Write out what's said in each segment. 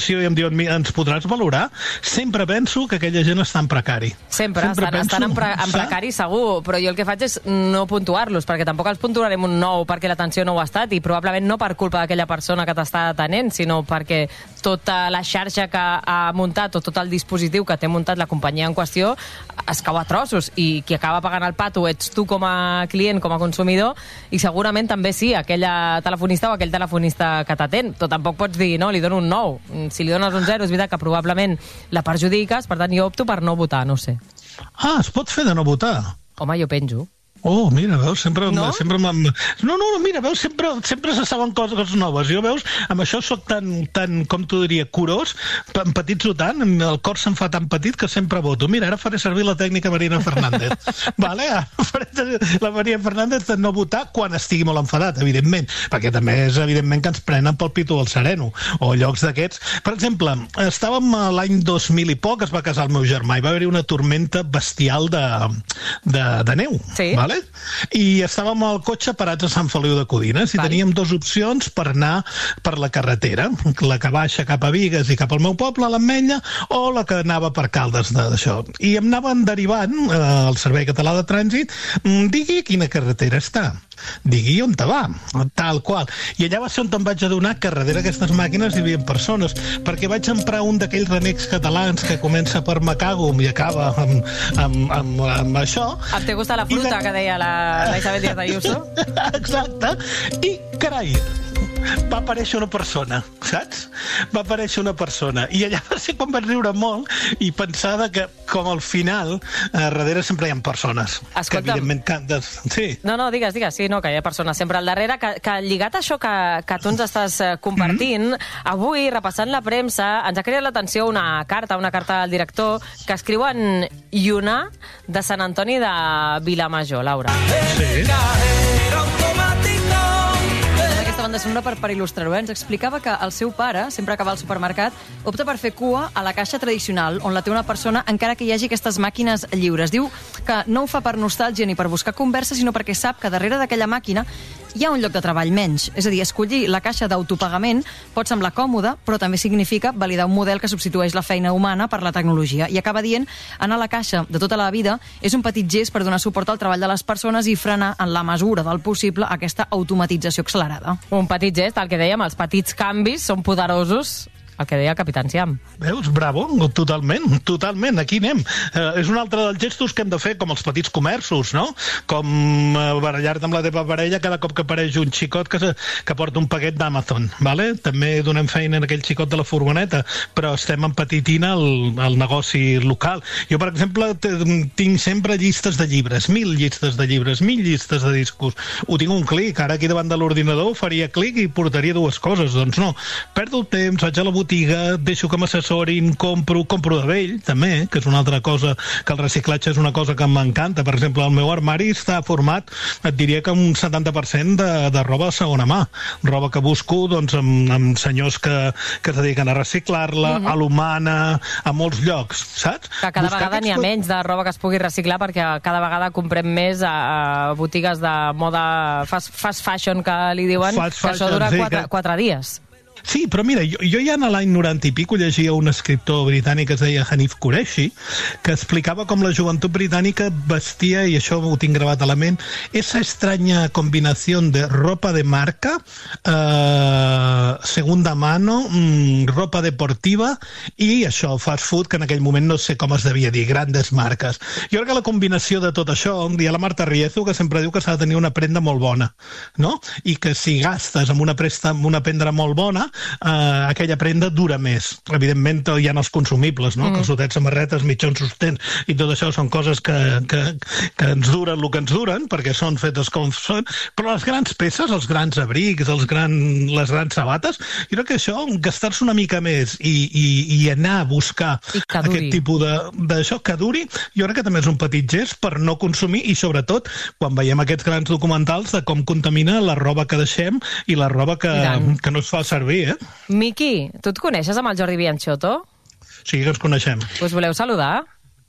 atenció i em diuen ens podràs valorar, sempre penso que aquella gent està en precari. Sempre estan en precari segur, però jo el que faig és no puntuar-los, perquè tampoc els puntuarem un 9 perquè l'atenció no ho ha estat, i probablement no per culpa d'aquella persona que t'està atenent, sinó perquè tota la xarxa que ha muntat o tot el dispositiu que té muntat la companyia en qüestió es cau a trossos, i qui acaba pagant el pato ets tu com a client, com a consumidor, i segurament també sí, aquella telefonista o aquell telefonista que t'atén. Tu tampoc pots dir, no, li dono un 9. Si li dones un 0, és veritat que probablement la perjudiques, per tant jo opto per no votar, no sé. Ah, es pot fer de no votar? Home, jo penjo. Oh, mira, veus, sempre... No? Mira, veus, sempre se saben coses noves. Jo, veus, amb això sóc tan, com t'ho diria, curós, empatitzo tant, el cor se'm fa tan petit que sempre voto. Mira, ara faré servir la tècnica Marina Fernández. Vale? Faré la Marina Fernández de no votar quan estigui molt enfadat, evidentment, perquè també és evidentment que ens prenen pel pito del sereno, o llocs d'aquests. Per exemple, estàvem l'any 2000 i poc, es va casar el meu germà, i va haver-hi una tormenta bestial de neu. Sí. Vale? I estàvem al cotxe parats a Sant Feliu de Codines i teníem dues opcions per anar per la carretera, la que baixa cap a Bigues i cap al meu poble, a l'Ametlla, o la que anava per Caldes d'això. I em anaven derivant al Servei Català de Trànsit, digui quina carretera està, digui on te va, tal qual. I allà va ser on em vaig adonar que darrere aquestes màquines hi havia persones, perquè vaig emprar un d'aquells renecs catalans que comença per Macàgum i acaba amb això. Te gusta la fruta, que deia la Isabel Díaz Ayuso. Exacte. I, carai, va aparèixer una persona, saps? Va aparèixer una persona. I allà va ser quan vaig riure molt i pensar que, com al final, darrere sempre hi ha persones. Escolta'm. Que evidentment... Sí. No, digues, sí, no, que hi ha persones sempre al darrere, que lligat a això que tu ens estàs compartint, avui, repassant la premsa, ens ha creat l'atenció una carta al director, que escriu en llunà de Sant Antoni de Vilamajor, Laura. Sí. Aquesta banda sonora per il·lustrar-ho, ens explicava que el seu pare, sempre que va al supermercat, opta per fer cua a la caixa tradicional, on la té una persona, encara que hi hagi aquestes màquines lliures. Diu que no ho fa per nostàlgia ni per buscar conversa, sinó perquè sap que darrere d'aquella màquina hi ha un lloc de treball menys. És a dir, escollir la caixa d'autopagament pot semblar còmode, però també significa validar un model que substitueix la feina humana per la tecnologia. I acaba dient, anar a la caixa de tota la vida és un petit gest per donar suport al treball de les persones i frenar, en la mesura del possible, aquesta automatització accelerada. Un petit gest, el que dèiem, els petits canvis són poderosos, el que deia el Capità Enciam. Veus? Bravo, totalment, aquí anem. És un altre dels gestos que hem de fer, com els petits comerços, no? Com barallar-te amb la teva parella cada cop que apareix un xicot que porta un paquet d'Amazon, vale? També donem feina a aquell xicot de la furgoneta, però estem empetitint el negoci local. Jo, per exemple, tinc sempre llistes de llibres, 1.000 llistes de llibres, 1.000 llistes de discos. Ho tinc un clic, ara aquí davant de l'ordinador faria clic i portaria dues coses. Doncs no, perdo el temps, vaig a la botiga, deixo que m'assessorin, compro de vell, també, que és una altra cosa, que el reciclatge és una cosa que m'encanta. Per exemple, el meu armari està format, et diria que un 70% de roba de segona mà. Roba que busco, doncs, amb senyors que es dediquen a reciclar-la, a l'humana, a molts llocs, saps? Que cada vegada n'hi ha menys de roba que es pugui reciclar, perquè cada vegada comprem més a botigues de moda fast fashion, que li diuen, que això dura 4 dies. Sí, però mira, jo ja en l'any 90 i pico llegia un escriptor britànic que es deia Hanif Qureshi, que explicava com la joventut britànica vestia, i això ho tinc gravat a la ment, esa extraña combinación de ropa de marca, segunda mano, ropa deportiva i això, fast food, que en aquell moment no sé com es devia dir, grandes marques. Jo crec que la combinació de tot això, hi ha la Marta Riezo, que sempre diu que s'ha de tenir una prenda molt bona, no? I que si gastes amb una prenda molt bona, aquella prenda dura més. Evidentment hi ha els consumibles, no? Calçotets, samarretes, mitjons sostens, i tot això són coses que ens duren el que ens duren, perquè són fetes com són, però les grans peces, els grans abrics, les grans sabates, jo crec que això, gastar-se una mica més i anar a buscar aquest tipus d'això que duri, jo crec que també és un petit gest per no consumir, i sobretot quan veiem aquests grans documentals de com contamina la roba que deixem i la roba que no es fa servir, Miqui, tu et coneixes amb el Jordi Bianchotto? Sí, que ens coneixem. Us voleu saludar?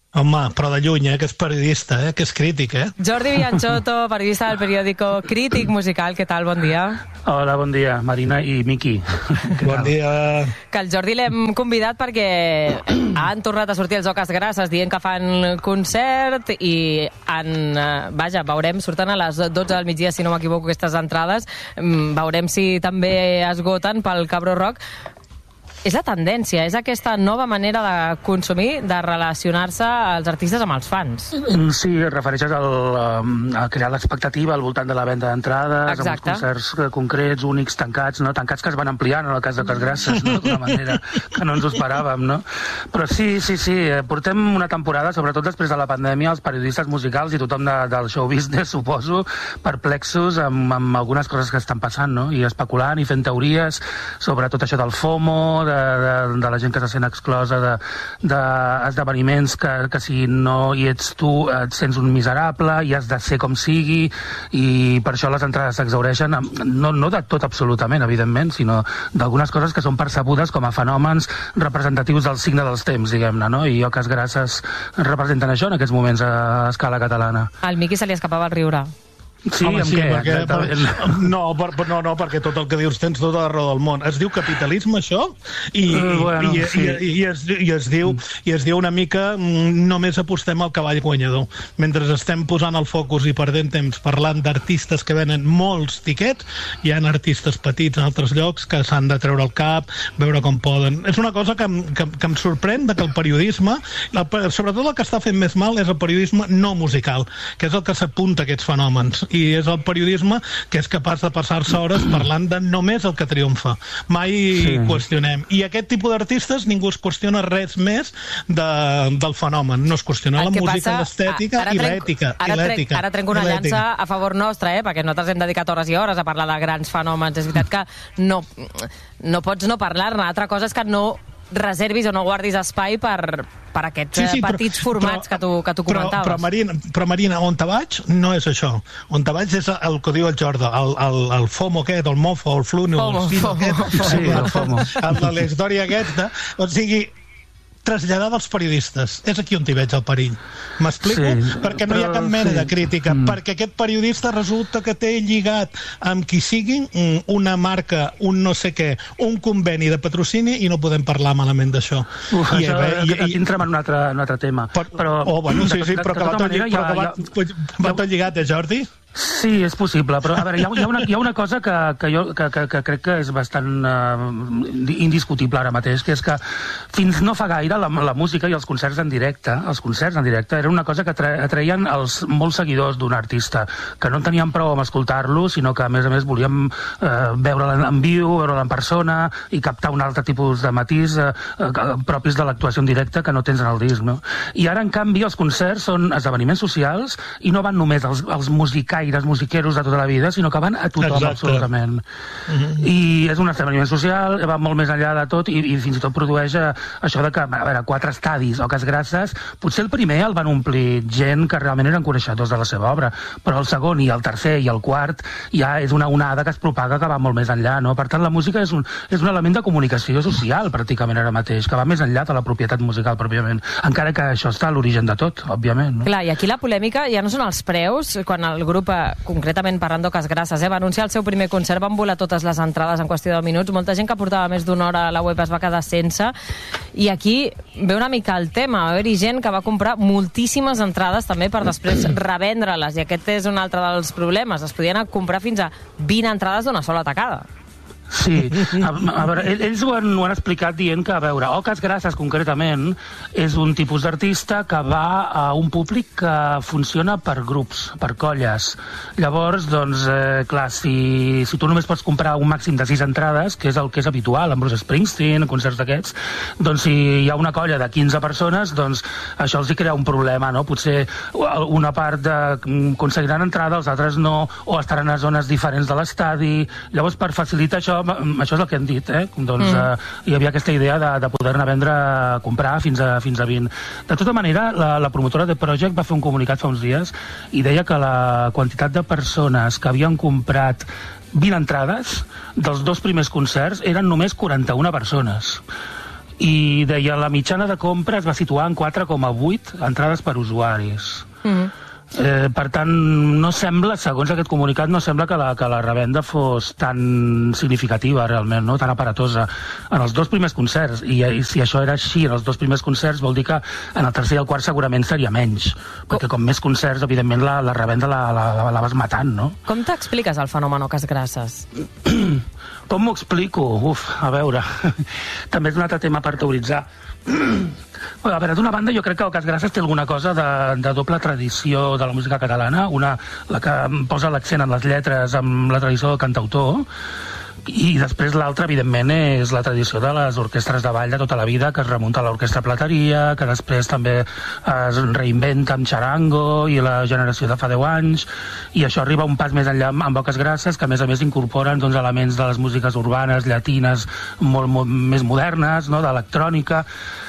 Home, però de lluny, que és periodista, que és crític, Jordi Bianchotto, periodista del periòdico Crític Musical. Què tal? Bon dia. Hola, bon dia, Marina i Miqui. Bon dia. Que el Jordi l'hem convidat perquè han tornat a sortir els Oques Grasses dient que fan concert i veurem, surten a les 12 del migdia, si no m'equivoco, aquestes entrades. Veurem si també esgoten pel Cabró Rock. És la tendència, és aquesta nova manera de consumir, de relacionar-se els artistes amb els fans. Sí, et refereixes a crear l'expectativa al voltant de la venda d'entrades, amb uns concerts concrets, únics, tancats, no? Tancats que es van ampliant en el cas de Oques Grasses, no? D'una manera que no ens ho esperàvem, no? Però sí, portem una temporada, sobretot després de la pandèmia, els periodistes musicals i tothom del show business, suposo, perplexos amb algunes coses que estan passant, no? I especulant i fent teories sobre tot això del FOMO, de la gent que se sent exclosa d'esdeveniments que si no hi ets tu et sents un miserable i has de ser com sigui, i per això les entrades s'exhaureixen, no de tot absolutament, evidentment, sinó d'algunes coses que són percebudes com a fenòmens representatius del signe dels temps, diguem-ne, no? I Oques Grasses representen això en aquests moments a escala catalana. Al Miqui se li escapava el riure. Sí, home, sí, perquè tot el que dius tens tota la raó del món. Es diu capitalisme, això, i es diu una mica només apostem al cavall guanyador. Mentre estem posant el focus i perdent temps parlant d'artistes que venen molts tiquets, hi ha artistes petits en altres llocs que s'han de treure el cap, veure com poden. És una cosa que em sorprèn, que el periodisme, sobretot el que està fent més mal, és el periodisme no musical, que és el que s'apunta a aquests fenòmens. I és el periodisme que és capaç de passar-se hores parlant de només el que triomfa. Mai qüestionem. I aquest tipus d'artistes ningú es qüestiona res més del fenomen. No es qüestiona la música, l'estètica i l'ètica. Ara trenco una llança a favor nostre, perquè nosaltres hem dedicat hores i hores a parlar de grans fenòmens. És veritat que no pots no parlar-ne. Altra cosa és que no reservis o no guardis espai per aquests petits formats que tu comentaves. Però Marina, on te vaig no és això. On te vaig és el que diu el Jordi, el FOMO aquest, el mofo, el fluno, el fino aquest, la història aquesta. O sigui, traslladar dels periodistes. És aquí on hi veig el perill. M'explico? Perquè no hi ha cap mena de crítica. Perquè aquest periodista resulta que té lligat amb qui sigui una marca, un no sé què, un conveni de patrocini i no podem parlar malament d'això. Aquí entrem en un altre tema. Però va tot lligat, Jordi? Sí, és possible, però a veure, hi ha una cosa que jo crec que és bastant indiscutible ara mateix, que és que fins no fa gaire la música i els concerts en directe era una cosa que atreien els molts seguidors d'un artista, que no en tenien prou amb escoltar-lo, sinó que a més volíem veure'l en viu, veure'l en persona i captar un altre tipus de matís propis de l'actuació en directe que no tens en el disc, no? I ara, en canvi, els concerts són esdeveniments socials i no van només als musiqueros de tota la vida, sinó que van a tothom. Exacte. Absolutament. I és un esdeveniment social, va molt més enllà de tot i fins i tot produeix això de que, a veure, 4 estadis, Oques Grasses, potser el primer el van omplir gent que realment eren coneixedors de la seva obra, però el segon i el tercer i el quart ja és una onada que es propaga que va molt més enllà, no? Per tant, la música és un element de comunicació social, pràcticament ara mateix, que va més enllà de la propietat musical, pròpiament, encara que això està a l'origen de tot, òbviament. No? Clar, i aquí la polèmica ja no són els preus, quan el grup, concretament parlant d'Oques Grasses, va anunciar el seu primer concert, van volar totes les entrades en qüestió de minuts, molta gent que portava més d'una hora a la web es va quedar sense, i aquí ve una mica el tema, va haver-hi gent que va comprar moltíssimes entrades també per després revendre-les, i aquest és un altre dels problemes, es podien comprar fins a 20 entrades d'una sola tacada. Sí, a veure, ells ho han explicat dient que, a veure, Oques Grasses concretament és un tipus d'artista que va a un públic que funciona per grups, per colles. Llavors, doncs, clar, si tu només pots comprar un màxim de 6 entrades, que és el que és habitual en Bruce Springsteen, en concerts d'aquests, doncs si hi ha una colla de 15 persones, doncs això els hi crea un problema, no? Potser una part aconseguiran entrada, els altres no, o estaran a zones diferents de l'estadi. Llavors, per facilitar això és el que hem dit, doncs hi havia aquesta idea de poder-ne vendre, comprar fins a 20. De tota manera, la promotora de Project va fer un comunicat fa uns dies i deia que la quantitat de persones que havien comprat 20 entrades dels 2 primers concerts eren només 41 persones. i deia la mitjana de compra es va situar en 4,8 entrades per usuaris. Per tant, no sembla, segons aquest comunicat, no sembla que la revenda fos tan significativa realment, no? Tan aparatosa en els 2 primers concerts, i si això era així en els 2 primers concerts vol dir que en el tercer i el quart segurament seria menys, perquè com més concerts, evidentment la revenda la vas matant, no? Com t'expliques el fenomen Casgrasses? Com m'ho explico? A veure, també és un altre tema per teoritzar. A veure, d'una banda jo crec que el Casgrasses té alguna cosa de doble tradició de la música catalana, la que posa l'accent en les lletres amb la tradició del cantautor, i després l'altra, evidentment, és la tradició de les orquestres de ball de tota la vida, que es remunta a l'orquestra Plateria, que després també es reinventa amb Charango i la generació de fa 10 anys, i això arriba un pas més enllà amb Casgrasses, que a més incorporen elements de les músiques urbanes, llatines, molt més modernes, no?, d'electrònica,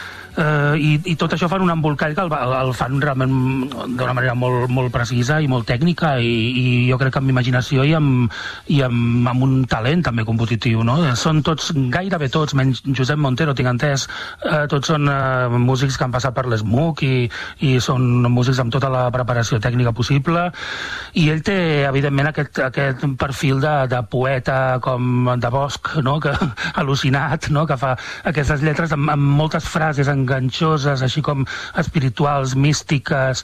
i tot això fan un embolcall que el fan realment d'una manera molt precisa i molt tècnica, i jo crec que amb imaginació i amb un talent també compositiu, no? Són tots, gairebé tots, menys Josep Montero, tinc entès, tots són músics que han passat per l'SMUC i són músics amb tota la preparació tècnica possible, i ell té evidentment aquest perfil de poeta com de Bosch, no?, que al·lucinat, no?, que fa aquestes lletres amb moltes frases enganxoses, així com espirituals, místiques,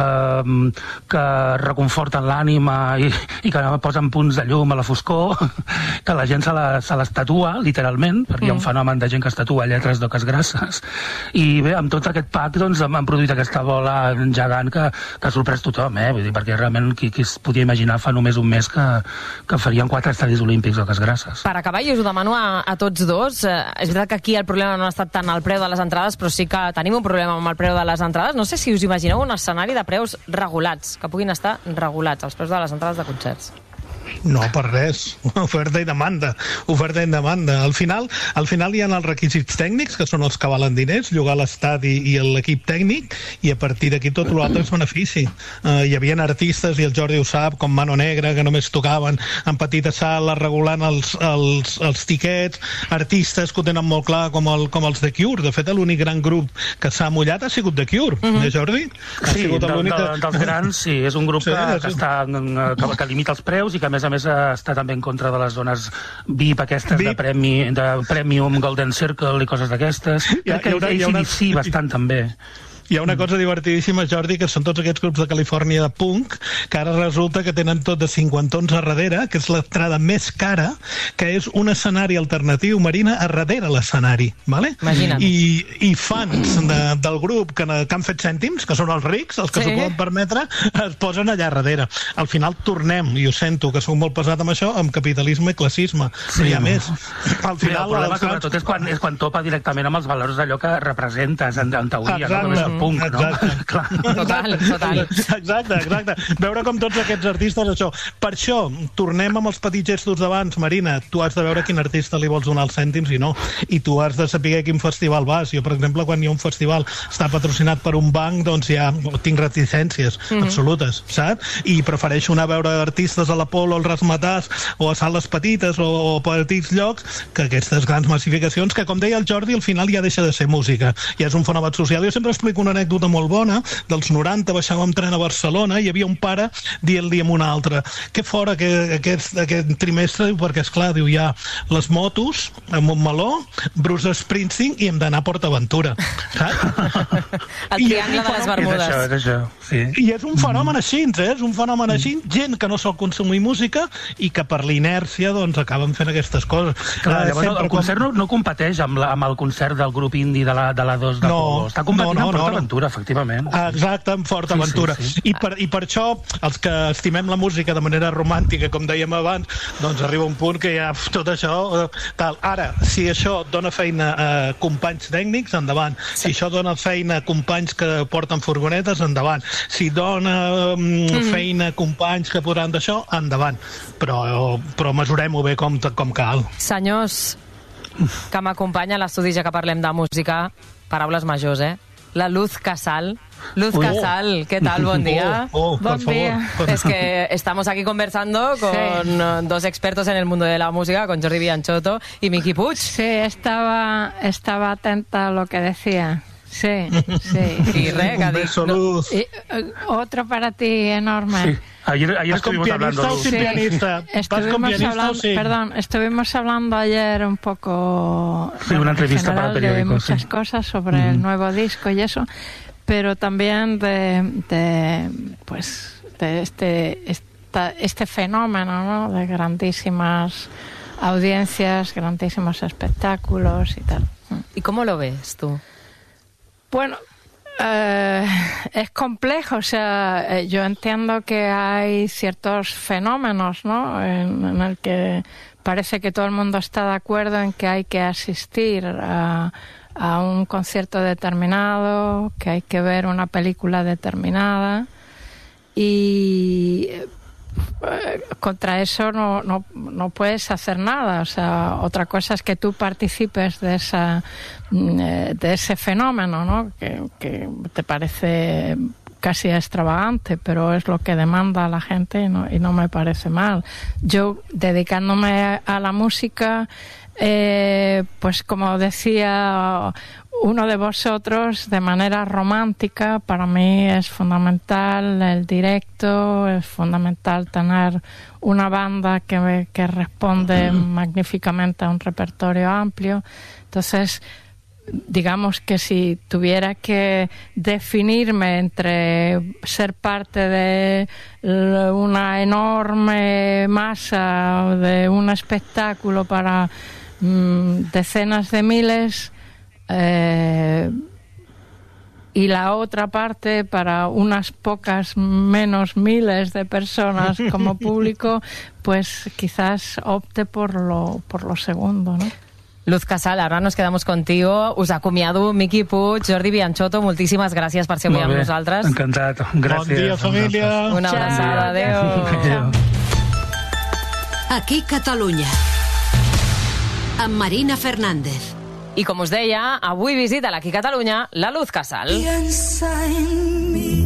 que reconforten l'ànima i que posen punts de llum a la foscor, que la gent se les tatua, literalment, perquè hi ha un fenomen de gent que es tatua lletres de Casgrasses. I bé, amb tot aquest pack doncs, han produït aquesta bola gegant que ha sorprès tothom, vull dir, perquè realment qui es podia imaginar fa només un mes que farien 4 estadis olímpics de Casgrasses. Per acabar, jo us ho demano a tots dos. És veritat que aquí el problema no ha estat tant el preu de les entrades, però sí que tenim un problema amb el preu de les entrades. No sé si us imagineu un escenari de preus regulats, que puguin estar regulats, els preus de les entrades de concerts. No, per res. Oferta i demanda. Al final hi ha els requisits tècnics, que són els que valen diners, llogar l'estadi i l'equip tècnic, i a partir d'aquí tot l'altre és benefici. Hi havia artistes, i el Jordi ho sap, com Mano Negra, que només tocaven en petita sala, regulant els tiquets, artistes que ho tenen molt clar, com els The Cure. De fet, l'únic gran grup que s'ha mullat ha sigut The Cure, Jordi? Sí, dels grans, sí. És un grup que limita els preus i que a més està també en contra de les zones VIP aquestes de Premium, Golden Circle i coses d'aquestes. Crec que ACDC bastant també. Hi ha una cosa divertidíssima, Jordi, que són tots aquests grups de Califòrnia de punk, que ara resulta que tenen tot de 50 a darrere, que és l'entrada més cara, que és un escenari alternatiu, Marina, a darrere l'escenari, ¿vale? Imagina't. I fans del grup que han fet cèntims, que són els rics, els que s'ho poden permetre, es posen allà darrere. Al final tornem, i ho sento, que soc molt pesat amb això, amb capitalisme i classisme. No hi ha més. Al final, el problema sobretot és quan topa directament amb els valors d'allò que representes, en teoria, no? Punk, no? Total. Exacte. Veure com tots aquests artistes, això. Per això, tornem amb els petits gestos d'abans, Marina. Tu has de veure quin artista li vols donar els cèntims i no. I tu has de saber quin festival vas. Jo, per exemple, quan hi ha un festival està patrocinat per un banc, doncs ja tinc reticències absolutes, saps? I prefereixo anar a veure artistes a l'Apolo, al Razzmatazz, o a sales petites, o a petits llocs, que aquestes grans massificacions, que, com deia el Jordi, al final ja deixa de ser música. Ja és un fenomen social. Jo sempre explico una anècdota molt bona. Dels 90 baixàvem tren a Barcelona i hi havia un pare dient-li amb un altre: què fora aquest trimestre? Perquè, esclar, diu, hi ha les motos a Montmeló, Bruce Springsteen, i hem d'anar a PortAventura. El triangle de les Bermudes. És això, sí. I és un fenomen així, és un fenomen així. Gent que no sol consumir música i que per l'inèrcia doncs acaben fent aquestes coses. Clar, llavors el concert no competeix amb el concert del grup indie de la 2 de Polo. Està competint amb PortAventura, efectivament. Exacte, amb PortAventura. Sí. I per això, els que estimem la música de manera romàntica, com dèiem abans, doncs arriba un punt que ja tot això... tal. Ara, si això dona feina a companys tècnics, endavant. Si això dona feina a companys que porten furgonetes, endavant. Si dona feina a companys que podran d'això, endavant. Però mesurem-ho bé com cal. Senyors, que m'acompanya a l'estudi, ja que parlem de música, paraules majors, La Luz Casal, Luz Casal, ¿qué tal? Buen día. Por favor. Es que estamos aquí conversando con dos expertos en el mundo de la música, con Jordi Bianchotto y Miki Puig. Sí, estaba atenta a lo que decía. Sí. Y Un beso, Luz. Y, otro para ti enorme. Sí. Ayer estuvimos hablando. ¿Vas con pianista o sin pianista? ¿Vas con pianista o sin? Perdón, estuvimos hablando ayer un poco... Sí, una entrevista para el periódico. De muchas cosas sobre el nuevo disco y eso, pero también de este fenómeno, ¿no? De grandísimas audiencias, grandísimos espectáculos y tal. ¿Y cómo lo ves tú? Bueno, es complejo, o sea, yo entiendo que hay ciertos fenómenos, ¿no? En el que parece que todo el mundo está de acuerdo en que hay que asistir a un concierto determinado, que hay que ver una película determinada y contra eso no puedes hacer nada. O sea, otra cosa es que tú participes de ese fenómeno, ¿no? Que te parece casi extravagante, pero es lo que demanda la gente y no me parece mal. Yo, dedicándome a la música, pues como decía uno de vosotros, de manera romántica, para mí es fundamental el directo, es fundamental tener una banda que responde magníficamente a un repertorio amplio. Entonces, digamos que si tuviera que definirme entre ser parte de una enorme masa, de un espectáculo para decenas de miles, y la otra parte para unas pocas menos miles de personas como público, pues quizás opte por lo segundo, ¿no? Luz Casal, ahora nos quedamos contigo. Us acomiado Miki Puig, Jordi Bianchotto, moltíssimes gràcies per ser avui amb nosaltres. Encantat, gràcies. Bon dia, família. Una abraçada, adéu. Aquí Catalunya, amb Marina Fernández. I com us deia, avui visita l'Aquí Catalunya la Luz Casal. Piensa en mí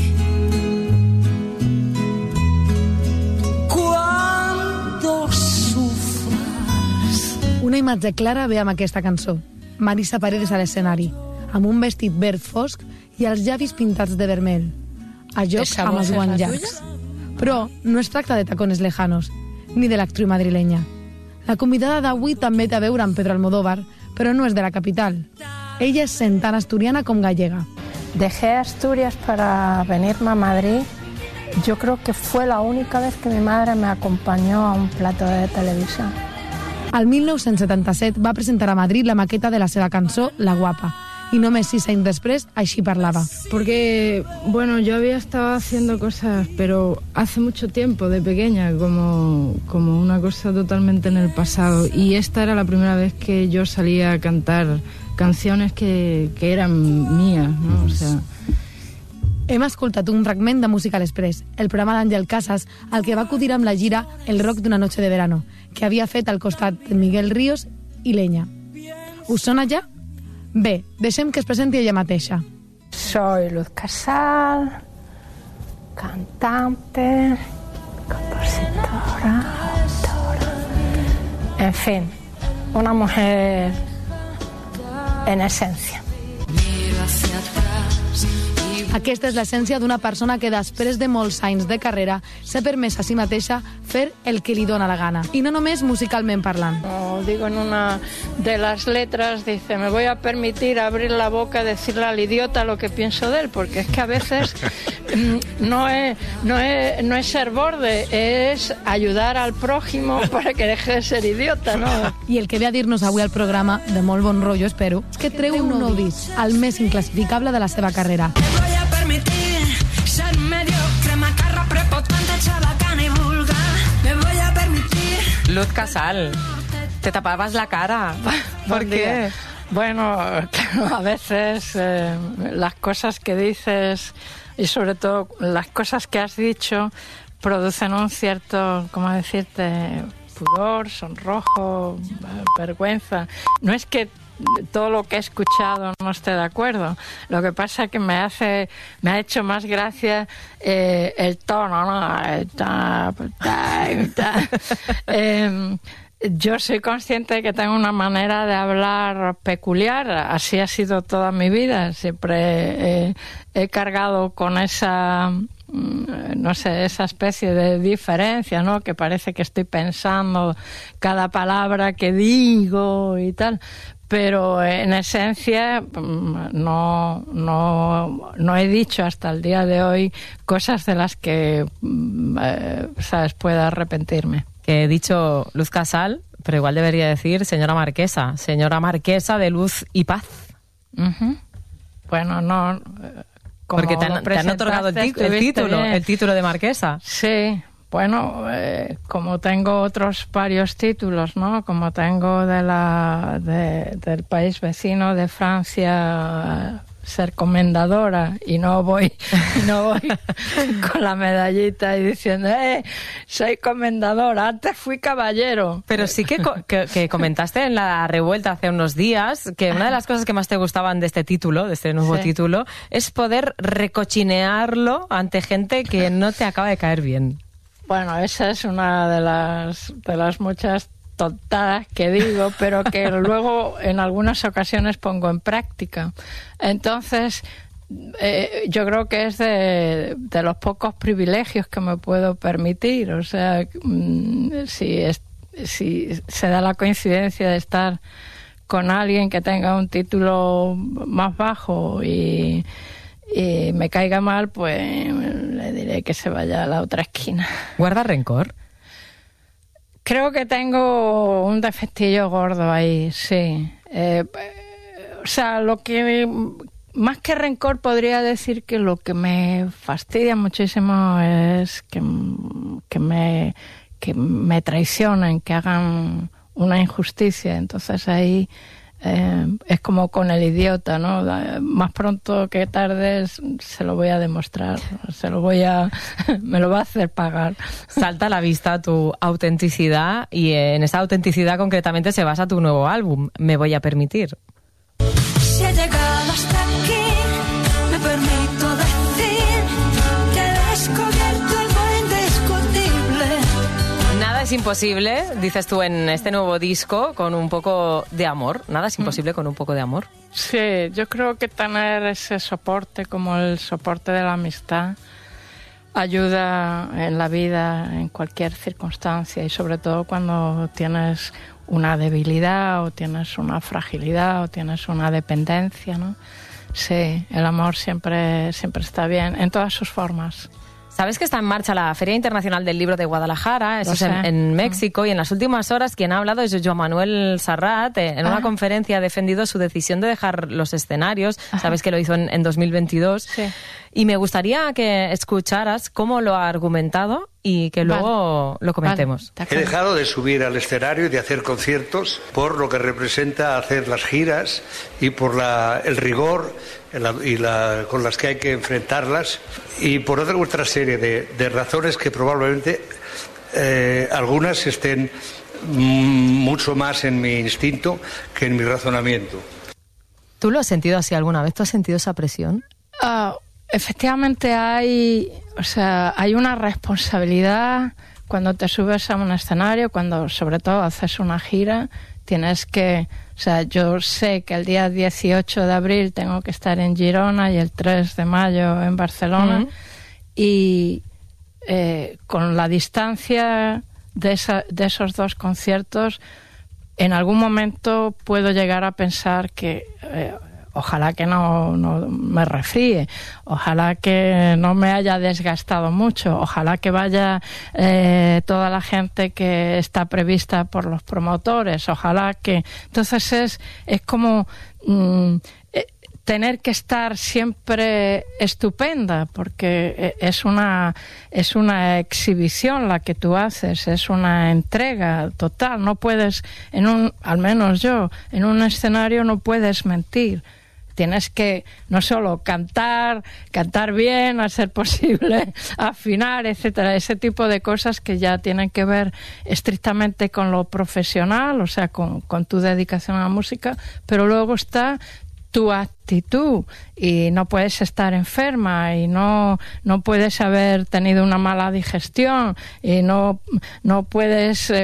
cuando sufras. Una imatge clara ve amb aquesta cançó. Marisa Paredes a l'escenari, amb un vestit verd fosc i els llavis pintats de vermell. A joc amb els guants llargs. Però no es tracta de tacones lejanos, ni de l'actriu madrilenya. La convidada d'avui també té a veure amb Pedro Almodóvar, pero no es de la capital. Ella es tan asturiana como gallega. Dejé Asturias para venirme a Madrid. Yo creo que fue la única vez que mi madre me acompañó a un plato de televisión. Al 1977 va presentar a Madrid la maqueta de la seva cançó La Guapa, y només 6 anys després així parlava. Porque, bueno, yo había estado haciendo cosas, pero hace mucho tiempo, de pequeña, como una cosa totalmente en el pasado. Y esta era la primera vez que yo salía a cantar canciones que eran mías, ¿no? O sea... Hem escoltat un fragment de Musical Express, el programa d'Àngel Casas, al que va acudir amb la gira El rock d'una noche de verano, que havia fet al costat de Miguel Ríos i Leña. Us sona ja? Bé, deixem que es presenti ella mateixa. Soy Luz Casal, cantante, compositora, autora. En fin, una mujer en esencia. Aquesta és l'essència d'una persona que després de molts anys de carrera s'ha permès a si mateixa fer el que li dóna la gana. I no només musicalment parlant. Como digo en una de las letras, dice, me voy a permitir abrir la boca y decirle al idiota lo que pienso de él, porque es que a veces no es ser borde, es ayudar al prójimo para que deje de ser idiota, ¿no? I el que ve a dir-nos avui al programa, de molt bon rotllo, espero, és que treu un nou disc, el més inclassificable de la seva carrera. Ser mediocre, macarra, prepotente, chabacana y vulgar. Me voy a permitir. Luz Casal, te tapabas la cara. ¿Por qué? Bueno, a veces las cosas que dices y sobre todo las cosas que has dicho producen un cierto, ¿cómo decirte?, pudor, sonrojo, vergüenza. No es que todo lo que he escuchado no esté de acuerdo. Lo que pasa es que me ha hecho más gracia el tono, ¿no? Yo soy consciente de que tengo una manera de hablar peculiar, así ha sido toda mi vida. Siempre he cargado con esa, no sé, esa especie de diferencia, ¿no? Que parece que estoy pensando cada palabra que digo y tal. Pero en esencia no he dicho hasta el día de hoy cosas de las que, ¿sabes?, pueda arrepentirme. Que he dicho Luz Casal, pero igual debería decir señora marquesa de Luz y Paz. Uh-huh. Bueno, no... Porque te han otorgado el título de marquesa. Sí, bueno, como tengo otros varios títulos, ¿no? Como tengo del país vecino de Francia, ser comendadora, y no voy con la medallita y diciendo soy comendadora, antes fui caballero. Pero sí que comentaste en la revuelta hace unos días que una de las cosas que más te gustaban de este título, de este nuevo título, es poder recochinearlo ante gente que no te acaba de caer bien. Bueno, esa es una de las muchas tontadas que digo, pero que luego en algunas ocasiones pongo en práctica. Entonces, yo creo que es de los pocos privilegios que me puedo permitir. O sea, si se da la coincidencia de estar con alguien que tenga un título más bajo y me caiga mal, pues le diré que se vaya a la otra esquina. ¿Guarda rencor? Creo que tengo un defectillo gordo ahí, sí. O sea, lo que más que rencor podría decir que lo que me fastidia muchísimo es que me traicionen, que hagan una injusticia. Entonces ahí es como con el idiota, ¿no? Más pronto que tarde se lo voy a demostrar, me lo va a hacer pagar. Salta a la vista tu autenticidad, y en esa autenticidad concretamente se basa tu nuevo álbum, Me voy a permitir. Si he llegado hasta aquí, me permito decir que he descubierto algo indiscutible. Nada es imposible, dices tú en este nuevo disco, con un poco de amor. Nada es imposible con un poco de amor. Sí, yo creo que tener ese soporte, como el soporte de la amistad, ayuda en la vida, en cualquier circunstancia, y sobre todo cuando tienes una debilidad o tienes una fragilidad o tienes una dependencia, ¿no? Sí, el amor siempre está bien, en todas sus formas. Sabes que está en marcha la Feria Internacional del Libro de Guadalajara, eso es en México, y en las últimas horas quien ha hablado es Joan Manuel Serrat. En una conferencia ha defendido su decisión de dejar los escenarios. Sabes que lo hizo en 2022. Sí. Y me gustaría que escucharas cómo lo ha argumentado y que luego lo comentemos. He dejado de subir al escenario y de hacer conciertos por lo que representa hacer las giras y por el rigor con las que hay que enfrentarlas, y por otra serie de razones que probablemente algunas estén mucho más en mi instinto que en mi razonamiento. ¿Tú lo has sentido así alguna vez? ¿Tú has sentido esa presión? Efectivamente hay una responsabilidad cuando te subes a un escenario, cuando sobre todo haces una gira. Tienes que, yo sé que el día 18 de abril tengo que estar en Girona y el 3 de mayo en Barcelona, y con la distancia de esos dos conciertos, en algún momento puedo llegar a pensar que ojalá que no me resfríe, ojalá que no me haya desgastado mucho, ojalá que vaya toda la gente que está prevista por los promotores, ojalá que... Entonces es como tener que estar siempre estupenda, porque es una exhibición la que tú haces, es una entrega total. No puedes, al menos yo, en un escenario no puedes mentir. tienes que no solo cantar bien, a ser posible, afinar, etcétera, ese tipo de cosas que ya tienen que ver estrictamente con lo profesional, o sea, con tu dedicación a la música, pero luego está tu actitud, y no puedes estar enferma, y no puedes haber tenido una mala digestión, y no puedes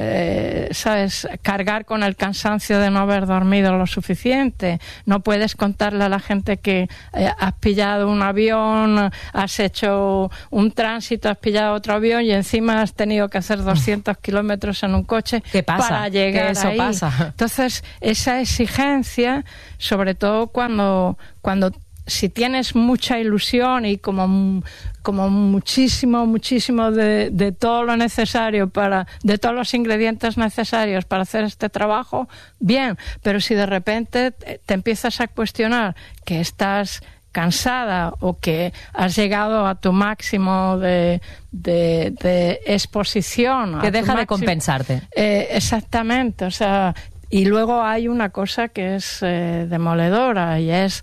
sabes, cargar con el cansancio de no haber dormido lo suficiente, no puedes contarle a la gente que has pillado un avión, has hecho un tránsito, has pillado otro avión y encima has tenido que hacer 200 kilómetros en un coche para llegar eso ahí. Pasa. Entonces, esa exigencia, sobre todo cuando si tienes mucha ilusión y como muchísimo de todo lo necesario de todos los ingredientes necesarios para hacer este trabajo, bien, pero si de repente te empiezas a cuestionar que estás cansada o que has llegado a tu máximo de exposición, que deja de compensarte. Exactamente, o sea, y luego hay una cosa que es demoledora, y es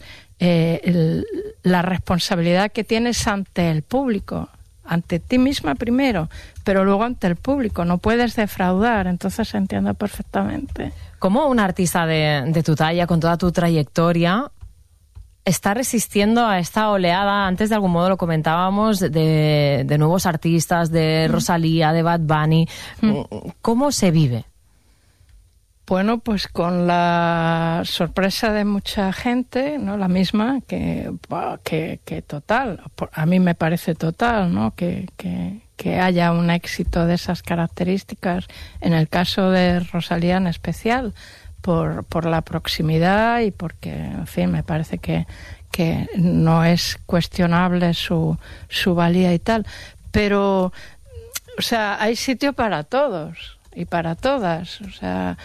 la responsabilidad que tienes ante el público, ante ti misma primero, pero luego ante el público. No puedes defraudar, entonces entiendo perfectamente. ¿Cómo un artista de tu talla, con toda tu trayectoria, está resistiendo a esta oleada? Antes de algún modo lo comentábamos, de nuevos artistas, de Rosalía, de Bad Bunny. ¿Cómo se vive? Bueno, pues con la sorpresa de mucha gente, ¿no? La misma que total, a mí me parece total, ¿no? Que haya un éxito de esas características, en el caso de Rosalía en especial, por la proximidad y porque, en fin, me parece que no es cuestionable su valía y tal. Pero, o sea, hay sitio para todos y para todas, o sea,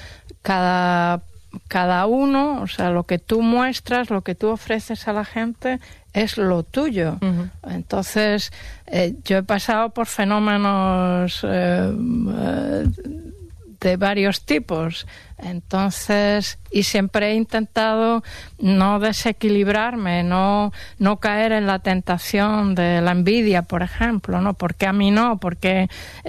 cada uno, o sea, lo que tú muestras, lo que tú ofreces a la gente es lo tuyo. Uh-huh. Entonces, yo he pasado por fenómenos de varios tipos, entonces, y siempre he intentado no desequilibrarme, no caer en la tentación de la envidia, por ejemplo, ¿no? ¿Por qué a mí no? Porque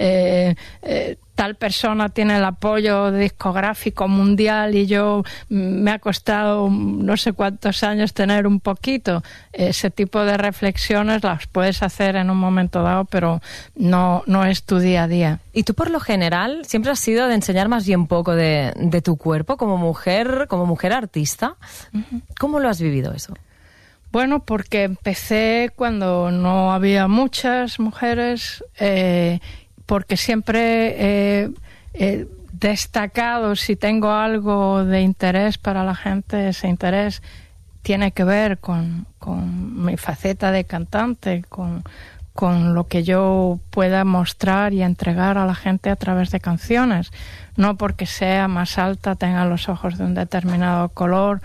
tal persona tiene el apoyo discográfico mundial y yo me ha costado no sé cuántos años tener un poquito. Ese tipo de reflexiones las puedes hacer en un momento dado, pero no es tu día a día. Y tú, por lo general, siempre has sido de enseñar más bien poco de tu cuerpo como mujer artista. Uh-huh. ¿Cómo lo has vivido eso? Bueno, porque empecé cuando no había muchas mujeres, porque siempre he destacado, si tengo algo de interés para la gente, ese interés tiene que ver con mi faceta de cantante, con lo que yo pueda mostrar y entregar a la gente a través de canciones, no porque sea más alta, tenga los ojos de un determinado color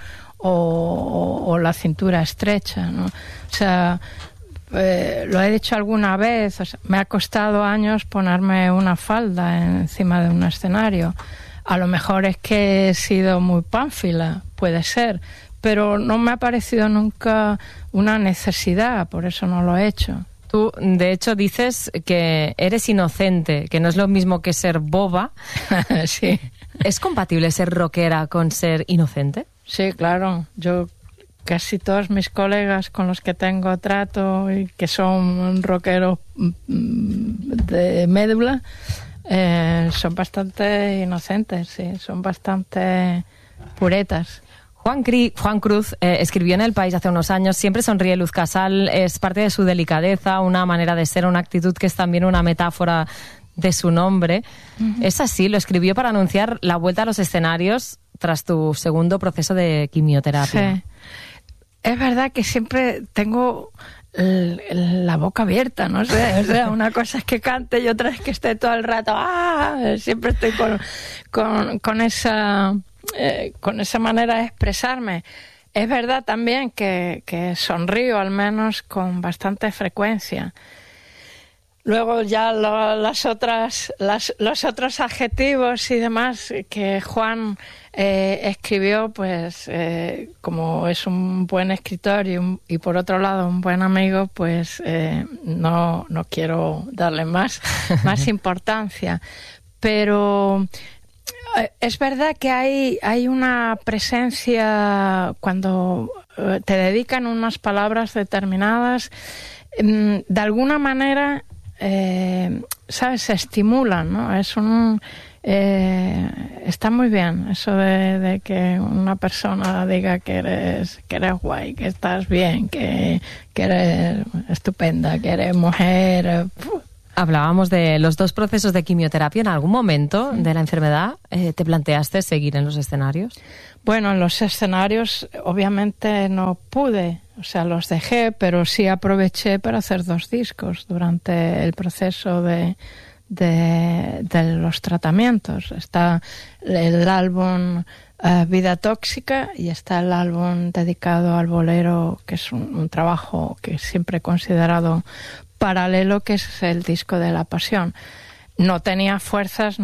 o la cintura estrecha, ¿no? O sea, lo he dicho alguna vez, o sea, me ha costado años ponerme una falda encima de un escenario. A lo mejor es que he sido muy pánfila, puede ser, pero no me ha parecido nunca una necesidad, por eso no lo he hecho. Tú, de hecho, dices que eres inocente, que no es lo mismo que ser boba. Sí. ¿Es compatible ser rockera con ser inocente? Sí, claro. Yo, casi todos mis colegas con los que tengo trato y que son rockeros de médula, son bastante inocentes, sí, son bastante puretas. Juan Cruz escribió en El País hace unos años: siempre sonríe Luz Casal, es parte de su delicadeza, una manera de ser, una actitud que es también una metáfora de su nombre. Uh-huh. Es así, lo escribió para anunciar la vuelta a los escenarios tras tu segundo proceso de quimioterapia. Sí. Es verdad que siempre tengo la boca abierta, no sé, o sea, una cosa es que cante y otra es que esté todo el rato, siempre estoy con esa manera de expresarme. Es verdad también que sonrío, al menos con bastante frecuencia. Luego ya los otros adjetivos y demás que Juan escribió, pues como es un buen escritor y por otro lado un buen amigo, pues no quiero darle más importancia. Pero es verdad que hay una presencia cuando te dedican unas palabras determinadas, de alguna manera, ¿sabes? Se estimulan, ¿no? Está muy bien eso de que una persona diga que eres guay, que estás bien, que eres estupenda, que eres mujer. Hablábamos de los 2 procesos de quimioterapia. ¿En algún momento de la enfermedad te planteaste seguir en los escenarios? Bueno, en los escenarios obviamente no pude, o sea, los dejé, pero sí aproveché para hacer 2 discos durante el proceso de los tratamientos. Está el álbum Vida Tóxica y está el álbum dedicado al bolero, que es un trabajo que siempre he considerado paralelo, que es el disco de La Pasión. No tenía fuerzas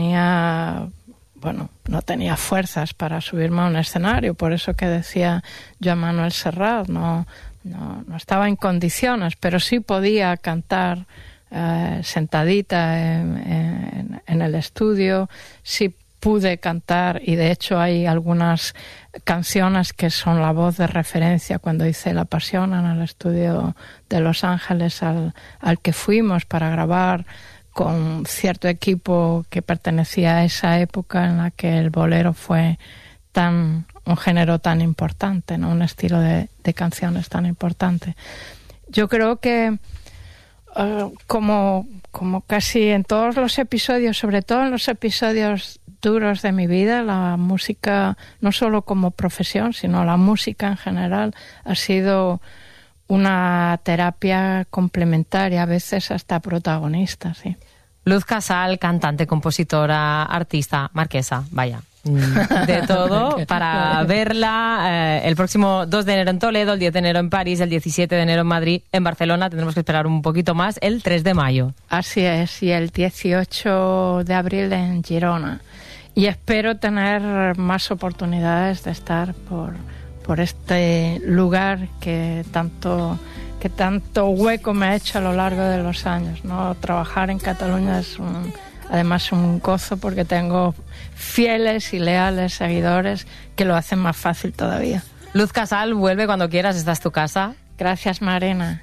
para subirme a un escenario, por eso que decía Joan Manuel Serrat, no estaba en condiciones, pero sí podía cantar sentadita en el estudio, sí pude cantar, y de hecho hay algunas canciones que son la voz de referencia cuando hice La Pasión en el estudio de Los Ángeles al que fuimos para grabar con cierto equipo que pertenecía a esa época en la que el bolero fue un género tan importante, ¿no? Un estilo de canciones tan importante. Yo creo que como casi en todos los episodios, sobre todo en los episodios duros de mi vida, la música, no solo como profesión, sino la música en general, ha sido una terapia complementaria, a veces hasta protagonista, sí. Luz Casal, cantante, compositora, artista, marquesa, vaya, de todo, para verla el próximo 2 de enero en Toledo, el 10 de enero en París, el 17 de enero en Madrid, en Barcelona tendremos que esperar un poquito más, el 3 de mayo. Así es, y el 18 de abril en Girona. Y espero tener más oportunidades de estar por este lugar que tanto hueco me ha hecho a lo largo de los años, ¿no? Trabajar en Cataluña es además un gozo porque tengo fieles y leales seguidores que lo hacen más fácil todavía. Luz Casal, vuelve cuando quieras, esta es tu casa. Gracias, Marina.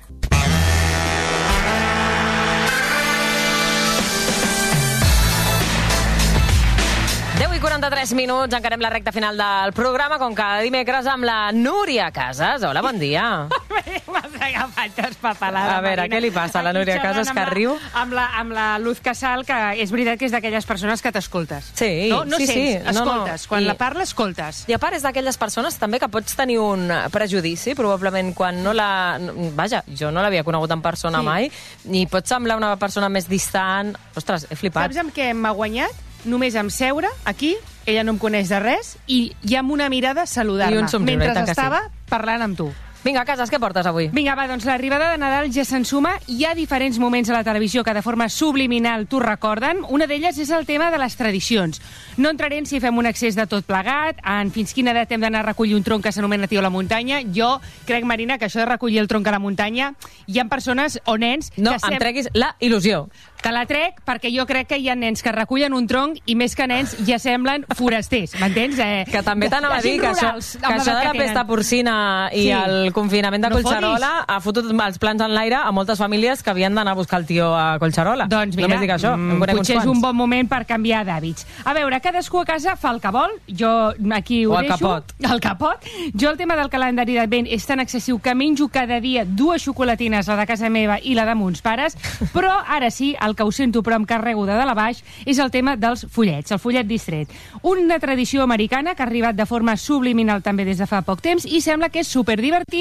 10:43 minuts, encarem la recta final del programa, com cada dimecres, amb la Núria Casas. Hola, bon dia. M'has agafat espapalada, A veure, què li passa a la Núria Casas, que riu? Amb la Luz Casal, que és veritat que és d'aquelles persones que t'escoltes. Sí, no sí, sents, sí. escoltes. Quan la parla, escoltes. I a part és d'aquelles persones també que pots tenir un prejudici, probablement quan no la... Vaja, jo no l'havia conegut en persona mai, i pot semblar una persona més distant. Ostres, he flipat. Saps amb què m'ha guanyat? Només amb seure aquí, ella no em coneix de res, i ja amb una mirada saludar-me, mentre estava parlant amb tu. Vinga, Casas, què portes avui? Vinga, va, doncs l'arribada de Nadal ja s'ensuma. Hi ha diferents moments a la televisió que de forma subliminal t'ho recorden. Una d'elles és el tema de les tradicions. No entraré en si fem un excés de tot plegat, en fins quina edat hem d'anar a recollir un tronc que s'anomena tio a la muntanya. Jo crec, Marina, que això de recollir el tronc a la muntanya, hi ha persones o nens... No, em treguis la il·lusió. Te la trec perquè jo crec que hi ha nens que recullen un tronc i més que nens ja semblen forasters, m'entens? Que també t'anava a dir que això de la pesta porcina i el confinament de Collserola ha fotut els plans en l'aire a moltes famílies que havien d'anar a buscar el tio a Collserola. Doncs mira, només dic això, potser és un bon moment per canviar d'hàbits. A veure, cadascú a casa fa el que vol, jo aquí ho deixo. O el capot. Jo el tema del calendari d'advent és tan excessiu que menjo cada dia 2 xocolatines, la de casa meva i la de mons pares, però ara sí, el que ho sento però em carrego de dalt a baix, és el tema dels follets, el follet distret. Una tradició americana que ha arribat de forma subliminal també des de fa poc temps i sembla que és superdivertit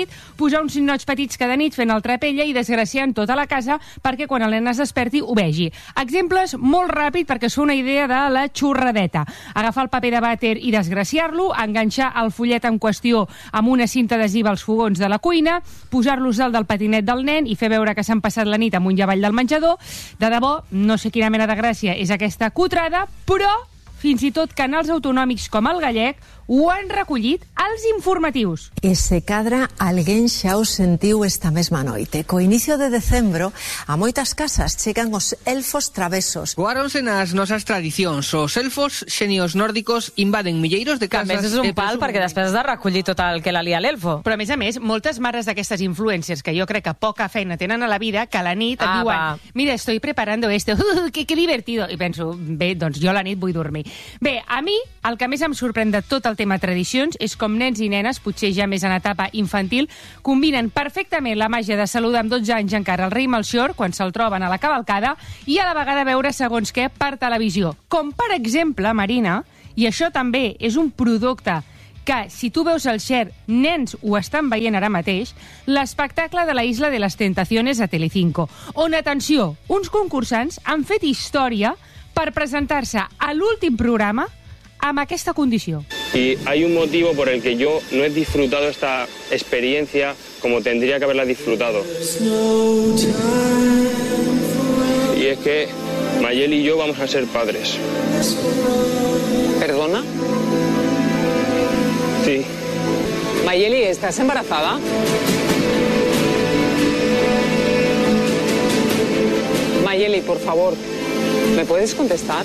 nit, posar uns ninots petits cada nit fent el trapella i desgraciant tota la casa perquè quan el nen es desperti ho vegi. Exemples molt ràpid perquè es fa una idea de la xurradeta. Agafar el paper de vàter i desgraciar-lo, enganxar el fullet en qüestió amb una cinta adhesiva als fogons de la cuina, posar-los dalt del patinet del nen i fer veure que s'han passat la nit amunt i avall del menjador. De debò, no sé quina mena de gràcia és aquesta cutrada, però fins i tot canals autonòmics com el Gallec ho han recollit als informatius. Ese cadra alguén xa o sentiu esta mesma noite. Co inicio de decembro, a moitas casas chegan os elfos travesos. Voáronse nas nosas tradicións. Os elfos xenios nórdicos invaden milleiros de casas... Que a més és un pal perquè després has de recollir tot el que la lia l'elfo. Però a més, moltes mares d'aquestes influencers que jo crec que poca feina tenen a la vida, que a la nit et diuen mira, estoy preparando esto, que divertido. I penso, bé, doncs jo a la nit vull dormir. Bé, a mi el que més em sorprèn de tot el tema tradicions és com nens i nenes, potser ja més en etapa infantil, combinen perfectament la màgia de saludar amb 12 anys encara el rei Melchior quan se'l troben a la cavalcada i a la vegada veure segons què per televisió. Com, per exemple, Marina, i això també és un producte que, si tu veus el Share, nens ho estan veient ara mateix, l'espectacle de la Isla de las Tentaciones a Telecinco, on, atenció, uns concursants han fet història per presentar-se a l'últim programa amb aquesta condició. Y hay un motivo por el que yo no he disfrutado esta experiencia como tendría que haberla disfrutado. Y es que Mayeli y yo vamos a ser padres. ¿Perdona? Sí. Mayeli, ¿estás embarazada? Mayeli, por favor, ¿me puedes contestar?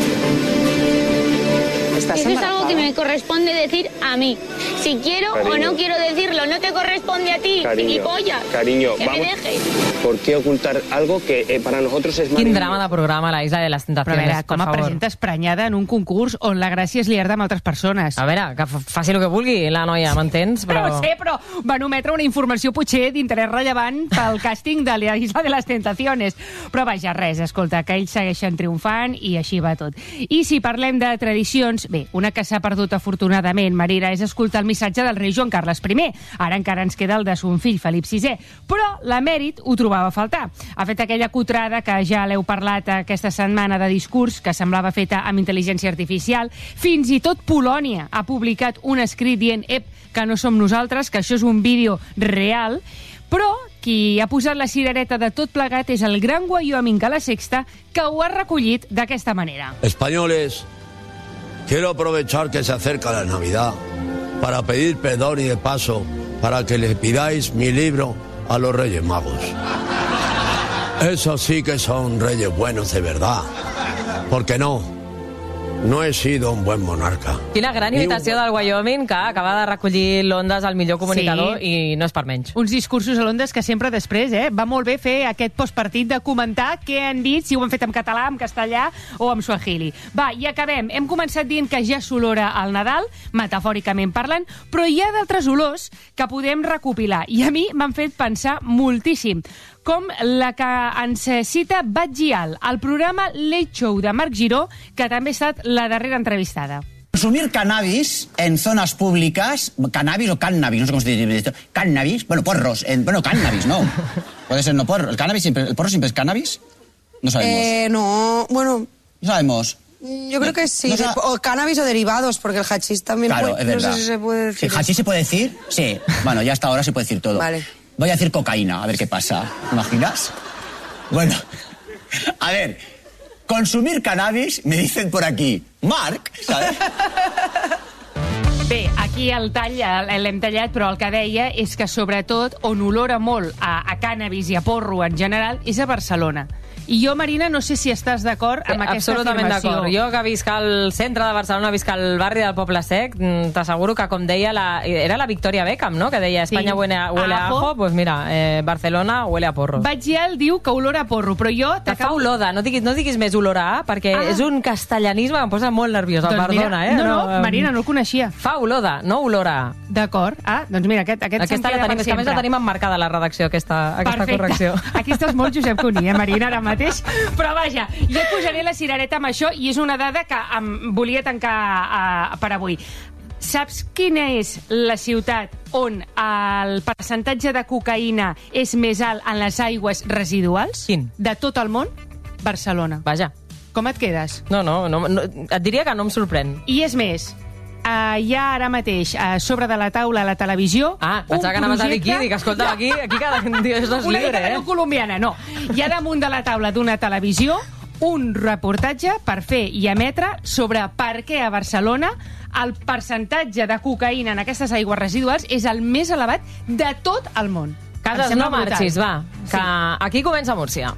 Eso es algo que me corresponde decir a mí. Si quiero o no quiero decirlo, no te corresponde a ti, gilipollas. Cariño, que vamos. me dejes. ¿Por qué ocultar algo que para nosotros es maravilloso? Quin drama de programa, la Isla de las Tentaciones, Però a veure, com per a favor. presentes prenyada en un concurs on la gràcia és liar-te amb altres persones. A veure, que faci el que vulgui la noia, m'entens? Però ho sé, però van ometre una informació potser d'interès rellevant pel càsting de la Isla de las Tentaciones. Però vaja, res, escolta, que ells segueixen triomfant i així va tot. I si parlem de tradicions, bé, una que s'ha perdut afortunadament, Marina, és escoltar el missatge del rei Joan Carles I. Ara encara ens queda el de son fill Felip VI. Però l'emèrit ho trobava a faltar. Ha fet aquella cutrada que ja l'heu parlat aquesta setmana de discurs que semblava feta amb intel·ligència artificial. Fins i tot Polònia ha publicat un escrit dient que no som nosaltres, que això és un vídeo real, però qui ha posat la cirereta de tot plegat és el gran Wyoming a la Sexta, que ho ha recollit d'aquesta manera. Españoles, quiero aprovechar que se acerca la Navidad para pedir perdón y de paso para que le pidáis mi libro a los Reyes Magos. Esos sí que son reyes buenos de verdad. Porque no he sido un buen monarca. Quina gran imitació del Wyoming que acaba de recollir l'Ondes al millor comunicador i no és per menys. Uns discursos a l'Ondes que sempre després va molt bé fer aquest postpartit de comentar què han dit, si ho han fet en català, en castellà o en suahili. Va, i acabem. Hem començat dient que ja s'olora al Nadal, metafòricament parlant, però hi ha d'altres olors que podem recopilar i a mi m'han fet pensar moltíssim, com la que ens cita Batgial, al programa Late Show de Marc Giró, que també ha estat la darrera entrevistada. Consumir cannabis en zonas públicas, cannabis o cannabis, no sé cómo se dice esto, cannabis, bueno, porros, bueno, cannabis, no, puede ser no porro, el porro siempre es cannabis, no sabemos. No, bueno... No sabemos. Yo creo que sí, o cannabis o derivados, porque el hachís también claro, puede, es verdad. No sé si se puede decir. ¿El hachís se puede decir? Sí, bueno, ya hasta ahora se puede decir todo. Vale. Voy a decir cocaína, a ver qué pasa. ¿Te imaginas? Bueno, a ver, consumir cannabis, me dicen por aquí, Marc, ¿sabes? Bé, aquí el tall l'hem tallat, però el que deia és que sobretot on olora molt a cannabis i a porro en general és a Barcelona. I jo, Marina, no sé si estàs d'acord amb aquesta absolutament afirmació. d'acord. Jo que visc al centre de Barcelona, visc al barri del Poble Sec, t'asseguro que, com deia, era la Victoria Beckham, no?, que deia Espanya huele a ajo, pues mira, Barcelona huele a porro. Batgial diu que olora a porro, però jo... Que fa olor, no diguis més olor a, perquè és un castellanisme que em posa molt nerviosa, doncs perdona, mira, No, Marina, no el coneixia. Fa olor de, no olor a. D'acord. Doncs mira, aquesta la tenim, és que a més la tenim emmarcada a la redacció, aquesta correcció. Aquí estàs molt Josep Cuní, Marina, ara mateix. Però vaja, jo et posaré la cirereta amb això i és una dada que em volia tancar per avui. Saps quina és la ciutat on el percentatge de cocaïna és més alt en les aigües residuals? Quin? De tot el món? Barcelona. Vaja. Com et quedes? No, et diria que no em sorprèn. I és més, hi ha ara mateix a sobre de la taula a la televisió pensava que anaves a dir aquí, dic, escolta, aquí cada dia és una libre, mica colombiana, no. Hi ha damunt de la taula d'una televisió un reportatge per fer i emetre sobre per què a Barcelona el percentatge de cocaïna en aquestes aigües residuals és el més elevat de tot el món. Cases, no marxis, va, que aquí comença Múrcia.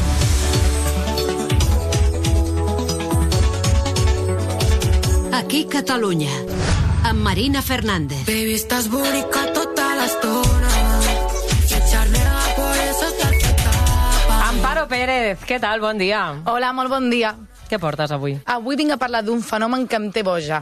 Aquí Catalunya, amb Marina Fernández. Baby, estás bonica tota l'estona. Echarme por eso te tapa. Amparo Pérez, què tal? Bon dia. Hola, molt bon dia. Què portes avui? Avui vinc a parlar d'un fenomen que em té boja.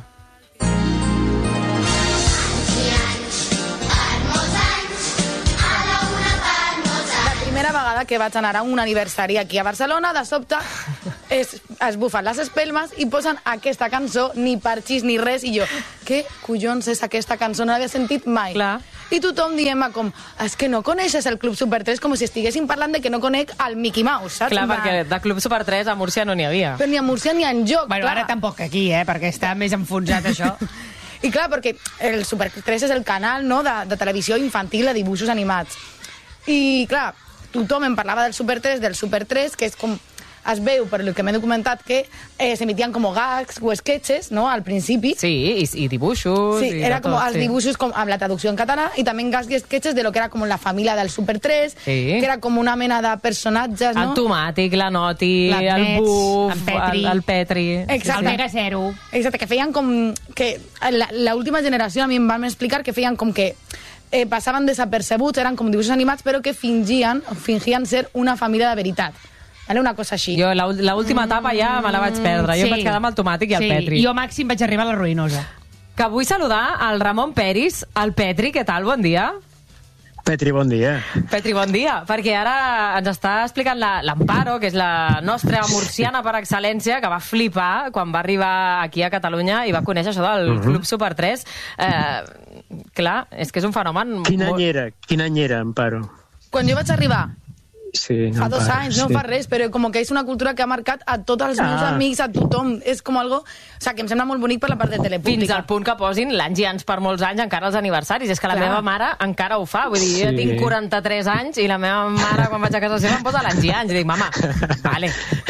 La primera vegada que vaig anar a un aniversari aquí a Barcelona, de sobte es bufen les espelmes i posen aquesta cançó, ni parxis ni res, i jo, què collons és aquesta cançó? No l'havia sentit mai. Clar. I tothom dient-me com, és que no coneixes el Club Super 3, com si estiguéssim parlant de que no conec el Mickey Mouse, saps? Clar, perquè de Club Super 3 a Múrcia no n'hi havia. Però ni a Múrcia ni enlloc, Bueno, ara tampoc aquí, perquè està més enfonsat això. I clar, perquè el Super 3 és el canal, no?, de televisió infantil de dibuixos animats. I clar, tothom em parlava del Super 3, que és com... Es veu, per el que m'he documentat, que s'emitien com gags o sketches, no?, al principi. Sí, i dibuixos. Sí, i era com els sí. dibuixos amb la traducció en català i també gags i sketches de lo que era com la família del Super 3, sí, que era com una mena de personatges, no? El Tomàtic, la Noti, el Buf, el Petri. Exacte. El Mega Zero. Exacte, que feien com... que l'última generació a mi em van explicar que feien com que passaven desapercebuts, eren com dibuixos animats, però que fingien ser una família de veritat. Vale, una cosa així. Jo l'última etapa ja me la vaig perdre. Jo em vaig quedar amb el Tomàtic i el Petri. Jo màxim vaig arribar a la Ruïnosa. Que vull saludar al Ramon Peris, el Petri. Què tal? Bon dia. Petri, bon dia. Petri, bon dia. Perquè ara ens està explicant l'Amparo, que és la nostra murciana per excel·lència, que va flipar quan va arribar aquí a Catalunya i va conèixer això del Club Super 3. Clar, és que és un fenomen... Quin any era, Amparo? Quan jo vaig arribar... Sí, fa 2 anys, no fa res, però com que és una cultura que ha marcat a tots els meus amics, a tothom. És com algo... O sigui, que em sembla molt bonic per la part de Telepública. Fins al punt que posin l'Anys i Anys per molts anys encara els aniversaris. És que la meva mare encara ho fa. Vull dir, jo tinc 43 anys i la meva mare, quan vaig a casa seva, em posa l'Anys i Anys. I dic, mama, vale.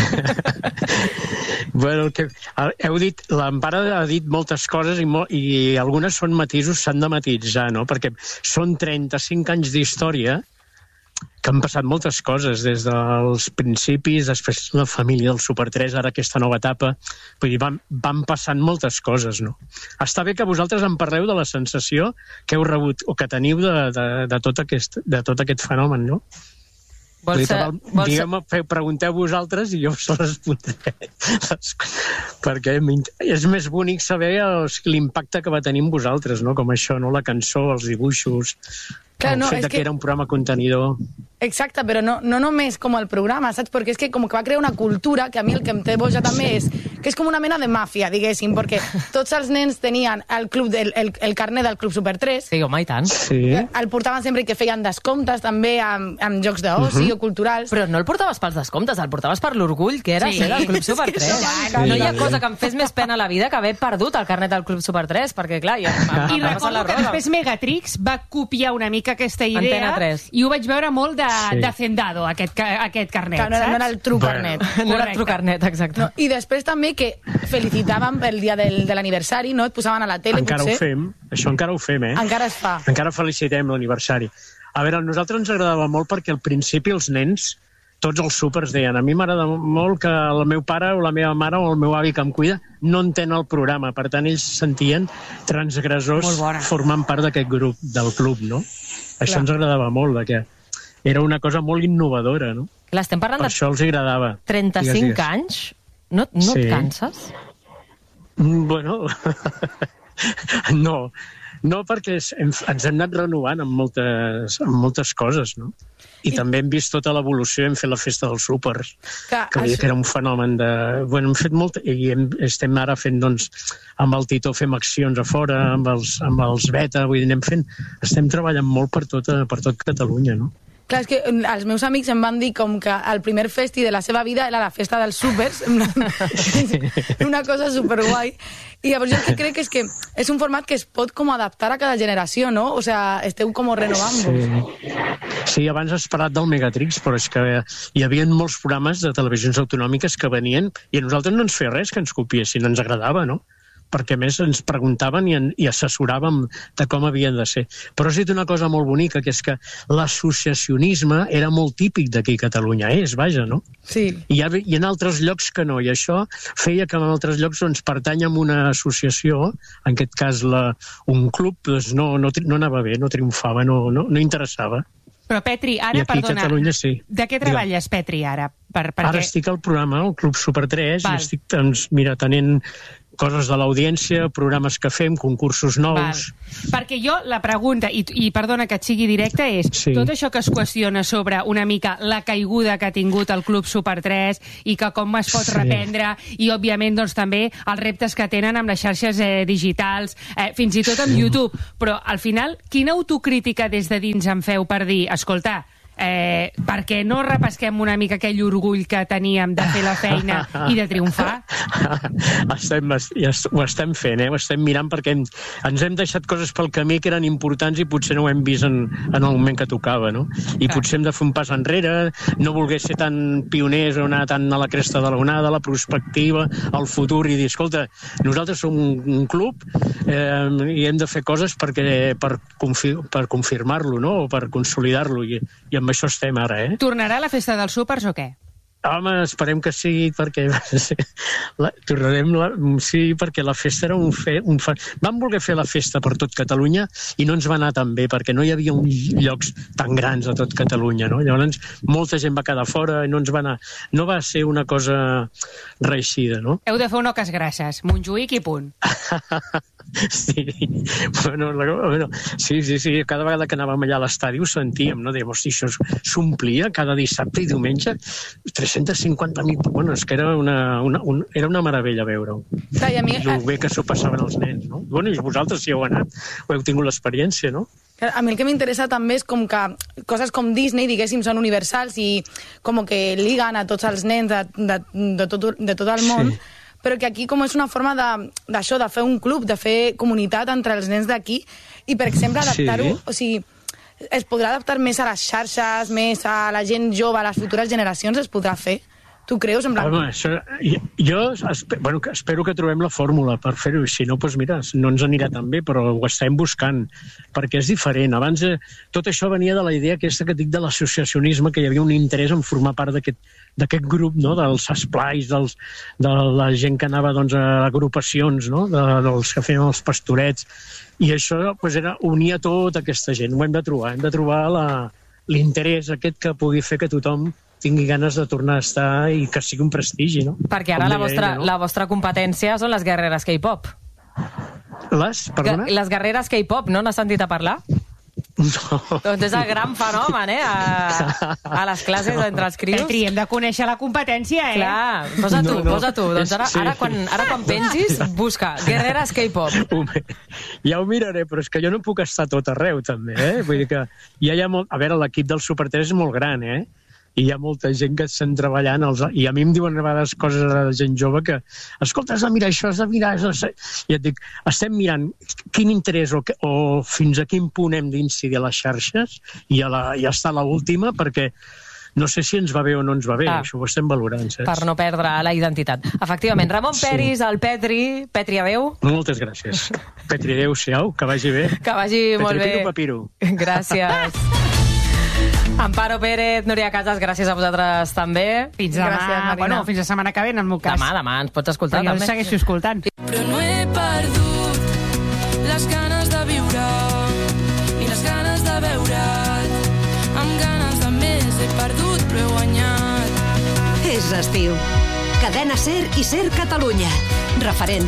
Bueno, heu dit, l'Amparo ha dit moltes coses i algunes són matisos, s'han de matisar, no? Perquè són 35 anys d'història que han passat moltes coses, des dels principis, després la família del Super 3, ara aquesta nova etapa. Vull dir, van passant moltes coses, no? Està bé que vosaltres em parleu de la sensació que heu rebut o que teniu de tot aquest fenomen, no? Digueu-me, pregunteu vosaltres i jo us respondré. Perquè és més bonic saber l'impacte que va tenir amb vosaltres, no? Com això, no? La cançó, els dibuixos... Clar, el fet que era un programa contenidor. Exacte, però no només com el programa, saps? Perquè és que com que va crear una cultura, que a mi el que em té boja també és que és com una mena de màfia, diguéssim, perquè tots els nens tenien el carnet del Club Super 3. Sí, home, i tant. Sí. El portaven sempre i que feien descomptes també amb jocs d'oci o culturals. Però no el portaves pels descomptes, el portaves per l'orgull que era ser del Club Super 3. No hi ha cosa que em fes més pena a la vida que haver perdut el carnet del Club Super 3, perquè clar, I recordo que després Megatrix va copiar una mica aquesta idea i ho vaig veure molt de Hacendado, aquest carnet, saps? No era el true carnet. No era el true carnet, exacte. I després també que felicitàvem pel dia de l'aniversari, no? Et posaven a la tele, encara potser. Ho fem, això encara ho fem, Encara es fa. Encara felicitem l'aniversari. A veure, a nosaltres ens agradava molt perquè al principi els nens, tots els supers deien, a mi m'agrada molt que el meu pare o la meva mare o el meu avi que em cuida no entén el programa, per tant ells sentien transgressors formant part d'aquest grup, del club, no? Això ens agradava molt, que era una cosa molt innovadora, no? Clar, estem parlant per això els agradava. 35 anys? No et canses? Bueno, no. No, perquè ens hem anat renovant amb moltes coses, no? I també hem vist tota l'evolució, hem fet la festa dels súpers, que era un fenomen de... Bueno, hem fet molt... I estem ara fent, doncs, amb el Tito fem accions a fora, amb els Beta, vull dir, estem treballant molt per tot Catalunya, no? Clar, és que els meus amics em van dir com que el primer festi de la seva vida era la festa dels súpers, una cosa superguai. I llavors jo el que crec és que és un format que es pot com adaptar a cada generació, no? O sea, esteu com renovant-vos. Sí, abans has parlat del Megatrix, però és que hi havia molts programes de televisions autonòmiques que venien i a nosaltres no ens feia res que ens copiessin, ens agradava, no? Perquè a més ens preguntaven i assessoràvem de com havien de ser. Però has dit una cosa molt bonica, que és que l'associacionisme era molt típic d'aquí a Catalunya, vaja, no? Sí. I en altres llocs que no, i això feia que en altres llocs pertany a una associació, en aquest cas un club, doncs no anava bé, no triomfava, no interessava. Però Petri, ara, perdona, Catalunya, sí. De què treballes, Petri, ara? Ara estic al programa, al Club Super 3, i estic, doncs, mira, tenint coses de l'audiència, programes que fem, concursos nous... Perquè jo la pregunta, i perdona que et sigui directa, és tot això que es qüestiona sobre una mica la caiguda que ha tingut el Club Super 3 i que com es pot reprendre, i òbviament doncs, també els reptes que tenen amb les xarxes digitals, fins i tot amb YouTube. Però al final, quina autocrítica des de dins en feu per dir, escolta, perquè no repesquem una mica aquell orgull que teníem de fer la feina i de triomfar? Ho estem fent, ho estem mirant, perquè ens hem deixat coses pel camí que eren importants i potser no ho hem vist en el moment que tocava, no? I potser hem de fer un pas enrere, no voler ser tan pioners o anar tan a la cresta de l'onada, la prospectiva, el futur, i dir, escolta, nosaltres som un club i hem de fer coses per confirmar-lo, no? O per consolidar-lo, i amb això estem ara, Tornarà a la festa dels súpers o què? Home, esperem que sí, perquè perquè la festa era vam voler fer la festa per tot Catalunya i no ens va anar tan bé, perquè no hi havia llocs tan grans a tot Catalunya, no? Llavors, molta gent va quedar fora i no ens va anar... No va ser una cosa reeixida, no? Heu de fer un Oques Grasses, Montjuïc i punt. Sí, sí, cada vegada que anàvem allà a l'estadi ho sentíem, no? Dèiem, hosti, això s'omplia cada dissabte i diumenge, 350.000, bueno, és que era una meravella veure-ho. I el bé que s'ho passaven els nens, no? Bueno, i vosaltres si heu anat, heu tingut l'experiència, no? A mi el que m'interessa també és com que coses com Disney, diguéssim, són universals i com que liguen a tots els nens de tot el món, però que aquí com és una forma d'això, de fer un club, de fer comunitat entre els nens d'aquí, i per exemple adaptar-ho, o sigui, es podrà adaptar més a les xarxes, més a la gent jove, a les futures generacions, es podrà fer? Tu creus? Jo espero que trobem la fórmula per fer-ho, i si no, doncs mira, no ens anirà tan bé, però ho estem buscant, perquè és diferent. Abans tot això venia de la idea aquesta que dic de l'associacionisme, que hi havia un interès en formar part d'aquest grup, no? Dels esplais, de la gent que anava a agrupacions, no? Dels que feien els pastorets, i això era unir a tota aquesta gent. Ho hem de trobar l'interès aquest que pugui fer que tothom tingui ganes de tornar a estar i que sigui un prestigi, no? Perquè ara la vostra competència són les guerreres K-pop. Perdona? Les guerreres K-pop, no n'has sentit a parlar? No. Doncs és el gran fenomen, a les classes entre els crios. Petri, hem de conèixer la competència, Clar, posa tu. Doncs ara quan pensis, busca guerreres K-pop. Ja ho miraré, però és que jo no puc estar tot arreu, també, Vull dir que ja hi ha molt... A veure, l'equip del Super 3 és molt gran, i hi ha molta gent que estan treballant, i a mi em diuen a vegades coses de gent jove que, escolta, has de mirar això, has de mirar això, i et dic, estem mirant quin interès o fins a quin punt hem d'incidir a les xarxes i estar a l'última, perquè no sé si ens va bé o no ens va bé, això ho estem valorant, saps? Per no perdre la identitat. Efectivament, Ramon Peris, el Petri adeu. Moltes gràcies. Petri, adeu-siau, que vagi bé. Que vagi molt bé. Petri, papiro. Gràcies. Amparo Pérez, Núria Casas, gràcies a vosaltres també. Fins demà. Gràcies, Marina. Fins la setmana que ve, en el meu cas. Demà ens pots escoltar, també. Jo segueixo escoltant. Però no he perdut les ganes de viure ni les ganes de veure't. Amb ganes de més he perdut, però he guanyat. És estiu. Cadena SER i SER Catalunya. Referents